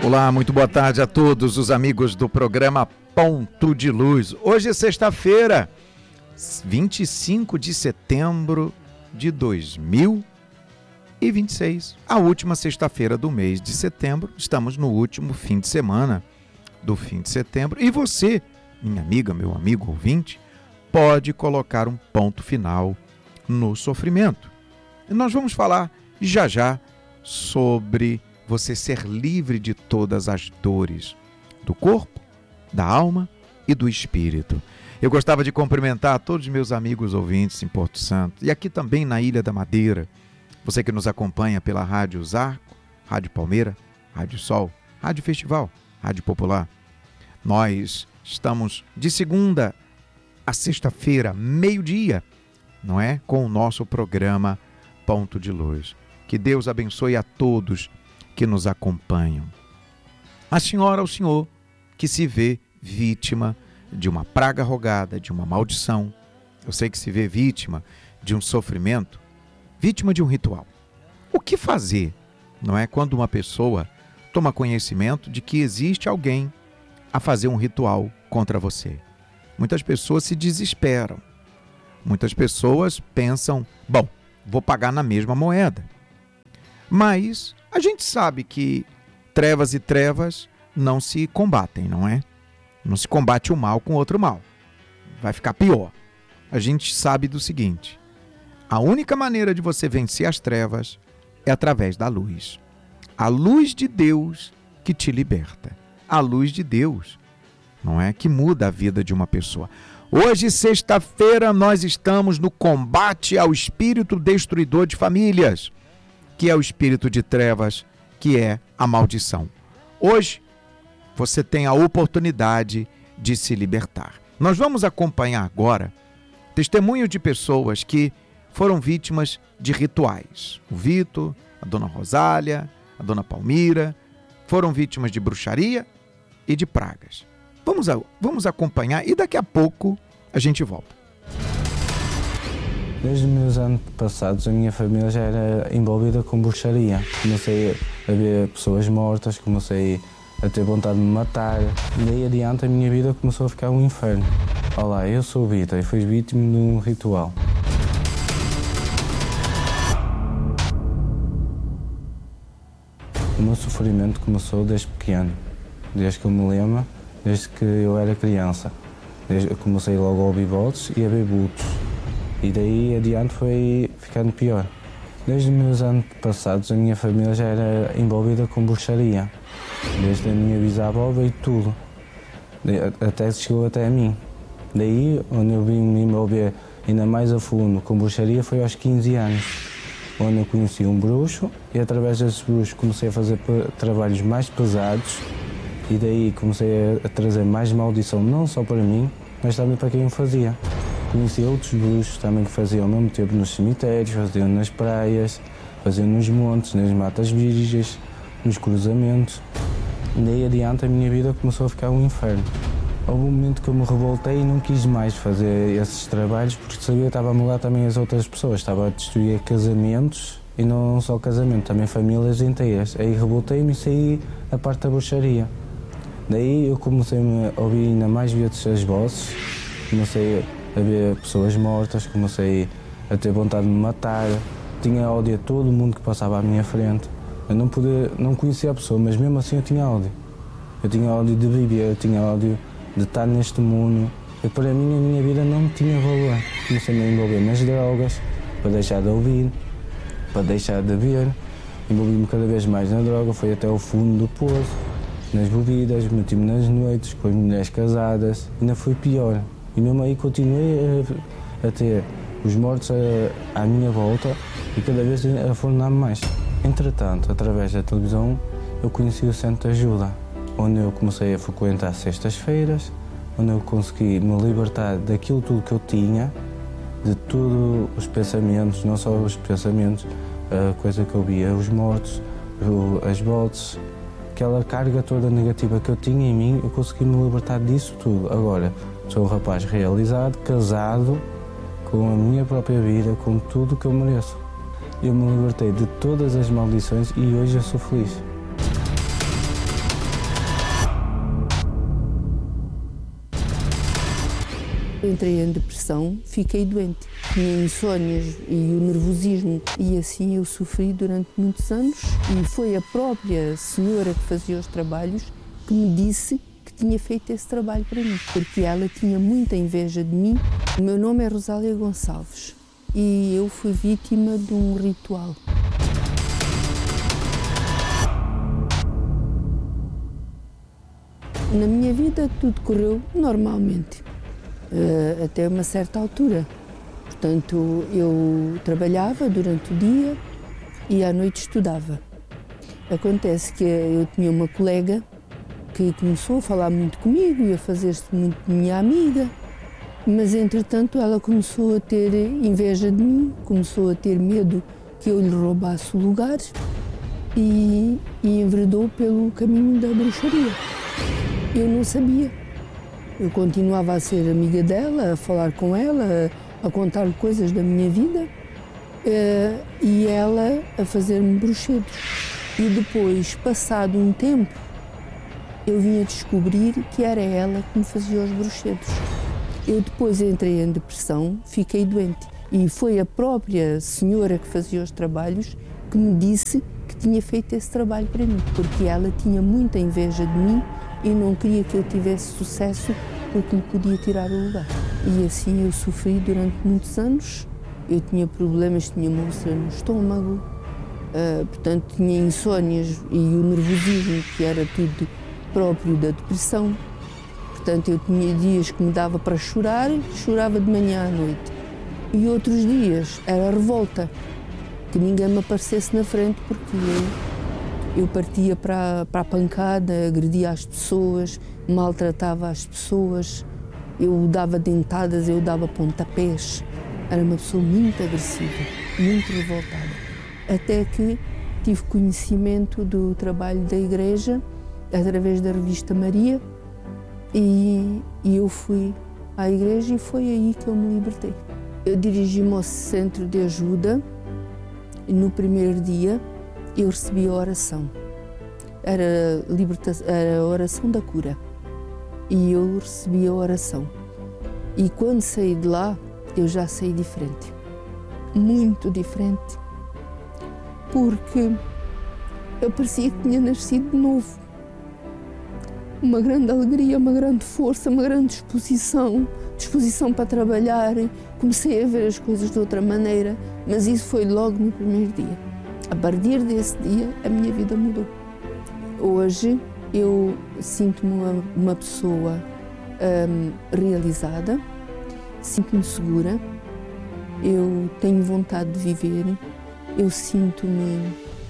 Olá, muito boa tarde a todos os amigos do programa Ponto de Luz. Hoje é sexta-feira, 25 de setembro de 2026. A última sexta-feira do mês de setembro. Estamos no último fim de semana do fim de setembro. E você, minha amiga, meu amigo ouvinte, pode colocar um ponto final no sofrimento. E nós vamos falar já já sobre você ser livre de todas as dores do corpo, da alma e do espírito. Eu gostava de cumprimentar todos os meus amigos ouvintes em Porto Santo e aqui também na Ilha da Madeira. Você que nos acompanha pela Rádio Zarco, Rádio Palmeira, Rádio Sol, Rádio Festival, Rádio Popular. Nós estamos de segunda a sexta-feira, meio-dia, não é? Com o nosso programa Ponto de Luz. Que Deus abençoe a todos que nos acompanham. A senhora, o senhor, que se vê vítima de uma praga rogada, de uma maldição. Eu sei que se vê vítima de um sofrimento, vítima de um ritual. O que fazer, não é? Quando uma pessoa toma conhecimento de que existe alguém a fazer um ritual contra você. Muitas pessoas se desesperam. Muitas pessoas pensam, bom, vou pagar na mesma moeda. Mas a gente sabe que trevas e trevas não se combatem, não é? Não se combate o mal com outro mal. Vai ficar pior. A gente sabe do seguinte: a única maneira de você vencer as trevas é através da luz. A luz de Deus que te liberta. A luz de Deus, não é? Que muda a vida de uma pessoa. Hoje, sexta-feira, nós estamos no combate ao espírito destruidor de famílias, que é o espírito de trevas, que é a maldição. Hoje, você tem a oportunidade de se libertar. Nós vamos acompanhar agora testemunhos de pessoas que foram vítimas de rituais. O Vitor, a dona Rosália, a dona Palmira, foram vítimas de bruxaria e de pragas. Vamos acompanhar e daqui a pouco a gente volta. Desde os meus anos passados, a minha família já era envolvida com bruxaria. Comecei a ver pessoas mortas, comecei a ter vontade de me matar. E daí adiante a minha vida começou a ficar um inferno. Olá, eu sou o Vitor e fui vítima de um ritual. O meu sofrimento começou desde pequeno, desde que eu me lembro, desde que eu era criança. Eu comecei logo a ouvir vozes e a ver vultos. E daí adiante foi ficando pior. Desde os meus anos passados, a minha família já era envolvida com bruxaria. Desde a minha bisavó veio tudo. Até chegou até a mim. Daí, onde eu vim me envolver ainda mais a fundo com bruxaria, foi aos 15 anos. Onde eu conheci um bruxo e através desse bruxo comecei a fazer trabalhos mais pesados. E daí comecei a trazer mais maldição, não só para mim, mas também para quem o fazia. Conheci outros bruxos também que faziam ao mesmo tempo nos cemitérios, faziam nas praias, faziam nos montes, nas matas virgens, nos cruzamentos. E daí adiante a minha vida começou a ficar um inferno. Houve um momento que eu me revoltei e não quis mais fazer esses trabalhos porque sabia que estava a mudar também as outras pessoas. Estava a destruir casamentos e não só casamento, também famílias inteiras. Aí revoltei-me e saí da parte da bruxaria. Daí eu comecei a ouvir ainda mais vezes as vozes, comecei a ver pessoas mortas, comecei a ter vontade de me matar, tinha ódio a todo mundo que passava à minha frente. Eu não conhecia a pessoa, mas mesmo assim eu tinha ódio. Eu tinha ódio de viver, eu tinha ódio de estar neste mundo. E para mim a minha vida não tinha valor. Comecei a me envolver nas drogas, para deixar de ouvir, para deixar de ver. Envolvi-me cada vez mais na droga, foi até o fundo do poço. Nas bebidas, meti-me nas noites, com as mulheres casadas, ainda foi pior. E mesmo aí continuei a ter os mortos à minha volta e cada vez a fornar-me mais. Entretanto, através da televisão, eu conheci o Centro de Ajuda, onde eu comecei a frequentar sextas-feiras, onde eu consegui me libertar daquilo tudo que eu tinha, de todos os pensamentos, não só os pensamentos, a coisa que eu via, os mortos, as vozes, aquela carga toda negativa que eu tinha em mim, eu consegui me libertar disso tudo. Agora, sou um rapaz realizado, casado, com a minha própria vida, com tudo que eu mereço. Eu me libertei de todas as maldições e hoje eu sou feliz. Entrei em depressão, fiquei doente. Tinha insónias e o nervosismo e assim eu sofri durante muitos anos. E foi a própria senhora que fazia os trabalhos que me disse que tinha feito esse trabalho para mim, porque ela tinha muita inveja de mim. O meu nome é Rosália Gonçalves e eu fui vítima de um ritual. Na minha vida tudo correu normalmente, até uma certa altura. Portanto, eu trabalhava durante o dia e à noite estudava. Acontece que eu tinha uma colega que começou a falar muito comigo e a fazer-se muito minha amiga, mas entretanto ela começou a ter inveja de mim, começou a ter medo que eu lhe roubasse o lugar e enveredou pelo caminho da bruxaria. Eu não sabia. Eu continuava a ser amiga dela, a falar com ela, a contar-lhe coisas da minha vida e ela a fazer-me bruxedos. E depois, passado um tempo, eu vim a descobrir que era ela que me fazia os bruxedos. Eu depois entrei em depressão, fiquei doente e foi a própria senhora que fazia os trabalhos que me disse que tinha feito esse trabalho para mim, porque ela tinha muita inveja de mim e não queria que eu tivesse sucesso porque lhe podia tirar o lugar. E assim eu sofri durante muitos anos. Eu tinha problemas, tinha uma úlcera no estômago, portanto tinha insónias e o nervosismo, que era tudo próprio da depressão. Portanto eu tinha dias que me dava para chorar, chorava de manhã à noite. E outros dias era revolta, que ninguém me aparecesse na frente porque eu partia para a pancada, agredia as pessoas, maltratava as pessoas, eu dava dentadas, eu dava pontapés. Era uma pessoa muito agressiva, muito revoltada. Até que tive conhecimento do trabalho da igreja, através da revista Maria, e eu fui à igreja e foi aí que eu me libertei. Eu dirigi-me ao centro de ajuda e no primeiro dia eu recebi a oração. Era a oração da cura. E eu recebi a oração. E quando saí de lá, eu já saí diferente. Muito diferente. Porque eu parecia que tinha nascido de novo. Uma grande alegria, uma grande força, uma grande disposição para trabalhar. Comecei a ver as coisas de outra maneira, mas isso foi logo no primeiro dia. A partir desse dia, a minha vida mudou. Hoje, eu sinto-me uma pessoa realizada, sinto-me segura, eu tenho vontade de viver, eu sinto-me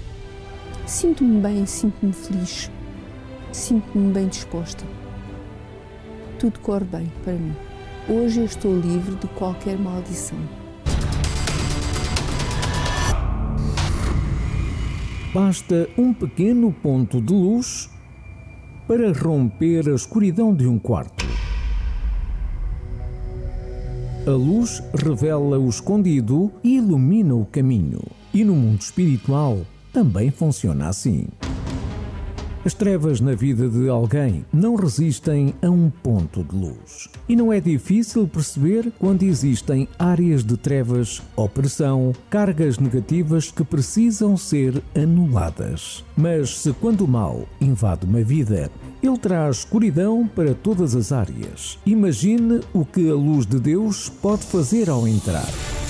bem, sinto-me feliz, sinto-me bem disposta. Tudo corre bem para mim. Hoje eu estou livre de qualquer maldição. Basta um pequeno ponto de luz para romper a escuridão de um quarto. A luz revela o escondido e ilumina o caminho. E no mundo espiritual também funciona assim. As trevas na vida de alguém não resistem a um ponto de luz. E não é difícil perceber quando existem áreas de trevas, opressão, cargas negativas que precisam ser anuladas. Mas se quando o mal invade uma vida, ele traz escuridão para todas as áreas. Imagine o que a luz de Deus pode fazer ao entrar.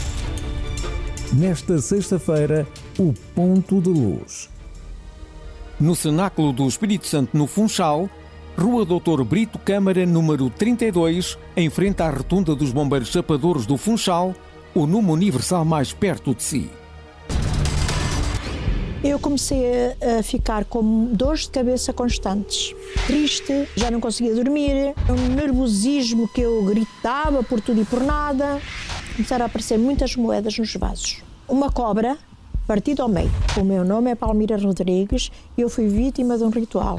Nesta sexta-feira, o ponto de luz. No Cenáculo do Espírito Santo, no Funchal, Rua Doutor Brito Câmara, número 32, em frente à Rotunda dos Bombeiros Chapadores do Funchal, o número universal mais perto de si. Eu comecei a ficar com dores de cabeça constantes, triste, já não conseguia dormir, um nervosismo que eu gritava por tudo e por nada. Começaram a aparecer muitas moedas nos vasos. Uma cobra partida ao meio. O meu nome é Palmira Rodrigues e eu fui vítima de um ritual.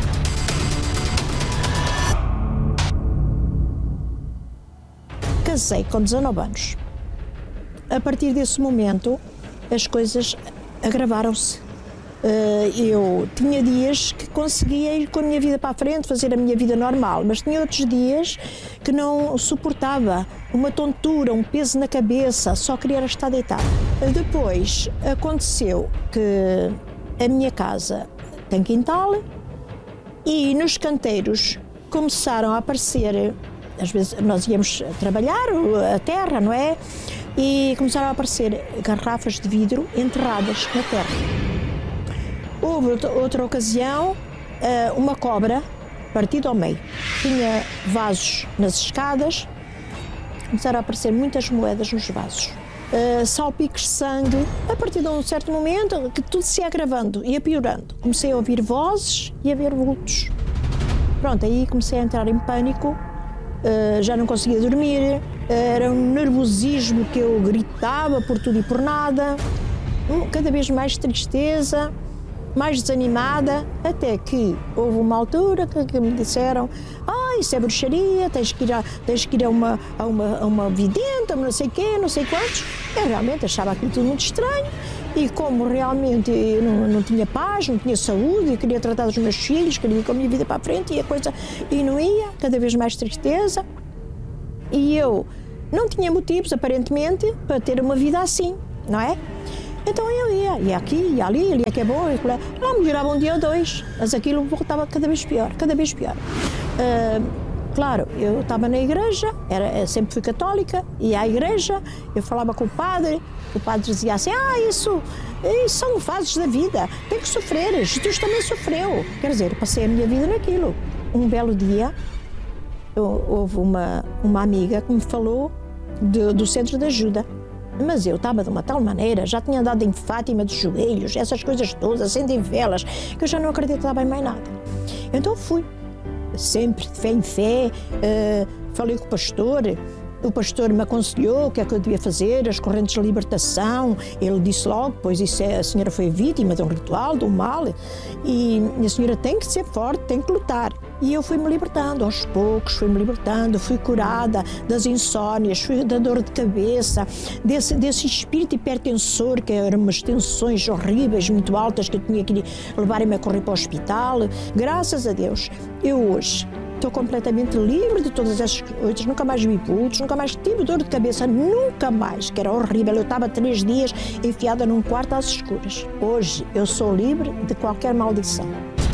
Casei com 19 anos. A partir desse momento, as coisas agravaram-se. Eu tinha dias que conseguia ir com a minha vida para a frente, fazer a minha vida normal, mas tinha outros dias que não suportava, uma tontura, um peso na cabeça, só queria estar deitada. Depois aconteceu que a minha casa tem quintal e nos canteiros começaram a aparecer, às vezes nós íamos trabalhar a terra, não é? E começaram a aparecer garrafas de vidro enterradas na terra. Houve outra ocasião, uma cobra partida ao meio. Tinha vasos nas escadas, começaram a aparecer muitas moedas nos vasos. Salpicos de sangue. A partir de um certo momento, que tudo se ia agravando, ia piorando. Comecei a ouvir vozes e a ver vultos. Pronto, aí comecei a entrar em pânico, já não conseguia dormir, era um nervosismo que eu gritava por tudo e por nada, cada vez mais tristeza, mais desanimada, até que houve uma altura que me disseram: isso é bruxaria, tens que ir a uma vidente, não sei quê, não sei quantos. Eu realmente achava aquilo tudo muito estranho, e como realmente eu não tinha paz, não tinha saúde, eu queria tratar dos meus filhos, queria ir com a minha vida para a frente, e não ia, cada vez mais tristeza, e eu não tinha motivos, aparentemente, para ter uma vida assim, não é? Então eu ia aqui, ia ali, ali é que é bom, lá melhorava um dia ou dois, mas aquilo voltava cada vez pior, cada vez pior. Claro, eu estava na igreja, eu sempre fui católica, ia à igreja, eu falava com o padre dizia assim: isso são fases da vida, tem que sofrer, Jesus também sofreu. Quer dizer, eu passei a minha vida naquilo. Um belo dia, houve uma amiga que me falou do centro de ajuda. Mas eu estava de uma tal maneira, já tinha andado em Fátima dos joelhos, essas coisas todas, acendem velas, que eu já não acreditava em mais nada. Então fui, sempre de fé em fé, falei com o pastor me aconselhou o que é que eu devia fazer, as correntes de libertação. Ele disse logo: pois a senhora foi vítima de um ritual, de um mal, e a senhora tem que ser forte, tem que lutar. E eu fui-me libertando, aos poucos fui-me libertando, fui curada das insónias, da dor de cabeça, desse espírito hipertensor, que eram umas tensões horríveis, muito altas, que eu tinha que levarem-me a correr para o hospital. Graças a Deus, eu hoje estou completamente livre de todas essas coisas, nunca mais vi vultos, nunca mais tive dor de cabeça, nunca mais, que era horrível. Eu estava 3 dias enfiada num quarto às escuras. Hoje eu sou livre de qualquer maldição.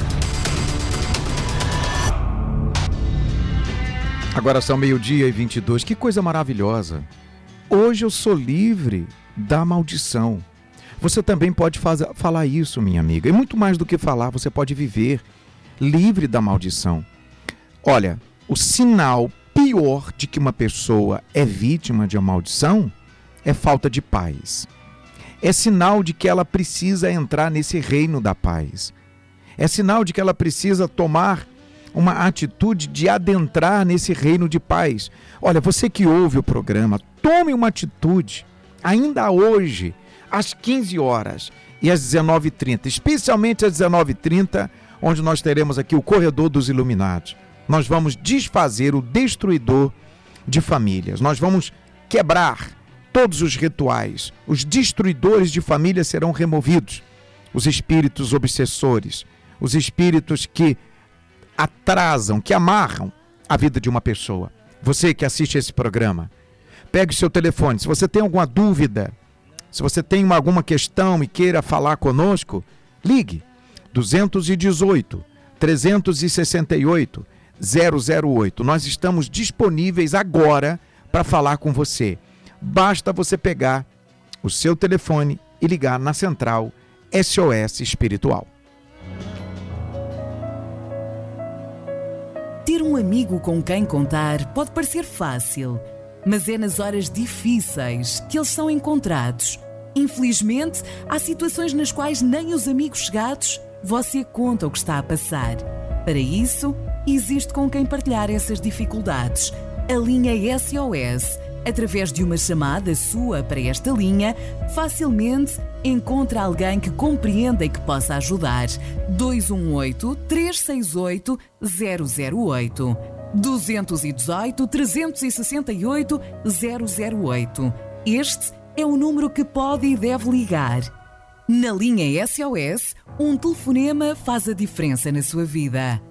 Agora são 12:22, que coisa maravilhosa. Hoje eu sou livre da maldição. Você também pode falar isso, minha amiga. E muito mais do que falar, você pode viver livre da maldição. Olha, o sinal pior de que uma pessoa é vítima de uma maldição é falta de paz. É sinal de que ela precisa entrar nesse reino da paz. É sinal de que ela precisa tomar uma atitude de adentrar nesse reino de paz. Olha, você que ouve o programa, tome uma atitude, ainda hoje, às 15 horas e às 19h30, especialmente às 19h30, onde nós teremos aqui o Corredor dos Iluminados. Nós vamos desfazer o destruidor de famílias. Nós vamos quebrar todos os rituais. Os destruidores de famílias serão removidos. Os espíritos obsessores, os espíritos que atrasam, que amarram a vida de uma pessoa. Você que assiste esse programa, pegue o seu telefone. Se você tem alguma dúvida, se você tem alguma questão e queira falar conosco, ligue 218 368 008. Nós estamos disponíveis agora para falar com você. Basta você pegar o seu telefone e ligar na central SOS Espiritual. Ter um amigo com quem contar pode parecer fácil, mas é nas horas difíceis que eles são encontrados. Infelizmente, há situações nas quais nem os amigos chegados você conta o que está a passar. Para isso, existe com quem partilhar essas dificuldades. A linha SOS, através de uma chamada sua para esta linha, facilmente encontra alguém que compreenda e que possa ajudar. 218-368-008. 218-368-008. Este é o número que pode e deve ligar. Na linha SOS, um telefonema faz a diferença na sua vida.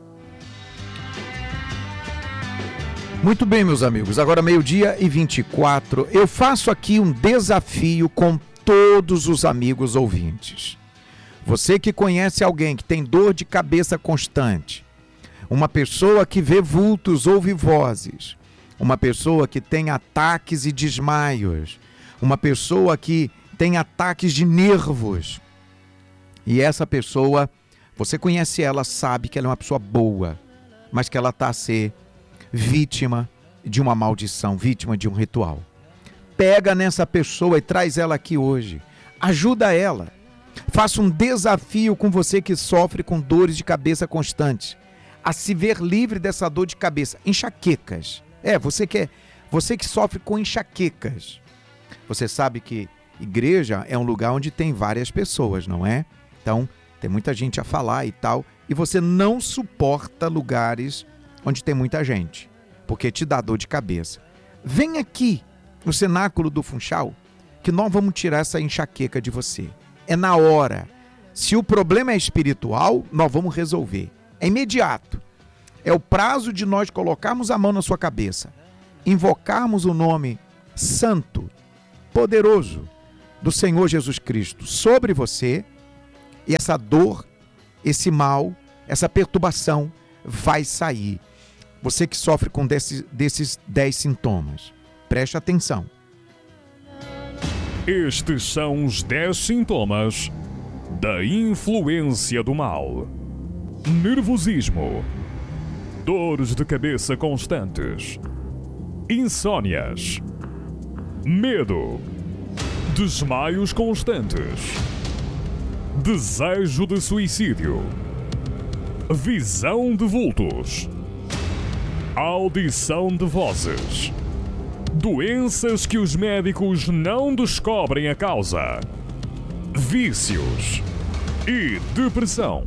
Muito bem, meus amigos, agora 12h24, eu faço aqui um desafio com todos os amigos ouvintes. Você que conhece alguém que tem dor de cabeça constante, uma pessoa que vê vultos, ouve vozes, uma pessoa que tem ataques e desmaios, uma pessoa que tem ataques de nervos, e essa pessoa, você conhece ela, sabe que ela é uma pessoa boa, mas que ela está a ser vítima de uma maldição, vítima de um ritual. Pega nessa pessoa e traz ela aqui hoje. Ajuda ela. Faça um desafio com você que sofre com dores de cabeça constantes, a se ver livre dessa dor de cabeça. Enxaquecas. Você que sofre com enxaquecas. Você sabe que igreja é um lugar onde tem várias pessoas, não é? Então, tem muita gente a falar e tal, e você não suporta lugares onde tem muita gente, porque te dá dor de cabeça. Vem aqui no cenáculo do Funchal, que nós vamos tirar essa enxaqueca de você. É na hora. Se o problema é espiritual, nós vamos resolver. É imediato. É o prazo de nós colocarmos a mão na sua cabeça, invocarmos o nome santo, poderoso do Senhor Jesus Cristo sobre você, e essa dor, esse mal, essa perturbação vai sair. Você que sofre com desses 10 sintomas, preste atenção. Estes são os 10 sintomas da influência do mal: nervosismo, dores de cabeça constantes, insônias, medo, desmaios constantes, desejo de suicídio, visão de vultos, audição de vozes, doenças que os médicos não descobrem a causa, vícios e depressão.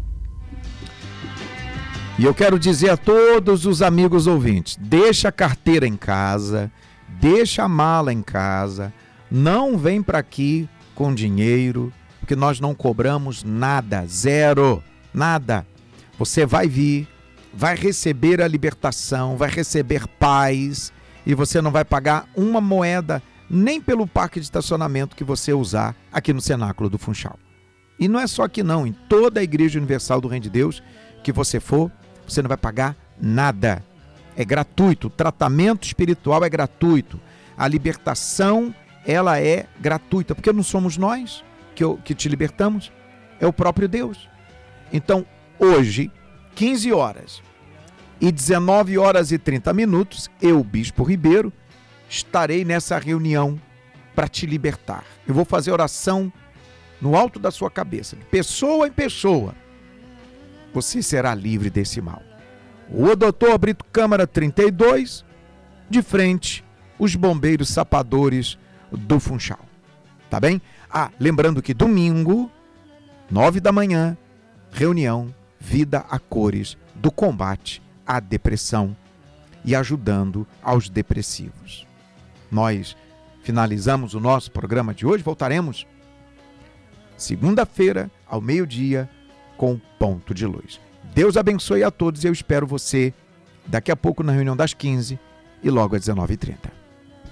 E eu quero dizer a todos os amigos ouvintes, deixa a carteira em casa, deixa a mala em casa, não vem para aqui com dinheiro, porque nós não cobramos nada, zero, nada. Você vai vir, vai receber a libertação, vai receber paz, e você não vai pagar uma moeda nem pelo parque de estacionamento que você usar aqui no cenáculo do Funchal. E não é só aqui não, em toda a Igreja Universal do Reino de Deus que você for, você não vai pagar nada. É gratuito, o tratamento espiritual é gratuito, a libertação ela é gratuita, porque não somos nós que te libertamos, é o próprio Deus. Então, hoje, 15 horas e 19 horas e 30 minutos, eu, Bispo Ribeiro, estarei nessa reunião para te libertar. Eu vou fazer oração no alto da sua cabeça, de pessoa em pessoa. Você será livre desse mal. O Dr. Brito Câmara 32, de frente, os bombeiros sapadores do Funchal. Tá bem? Lembrando que domingo, 9 da manhã, reunião Vida a Cores do combate à depressão e ajudando aos depressivos. Nós finalizamos o nosso programa de hoje, voltaremos segunda-feira ao meio-dia com Ponto de Luz. Deus abençoe a todos e eu espero você daqui a pouco na reunião das 15 e logo às 19h30.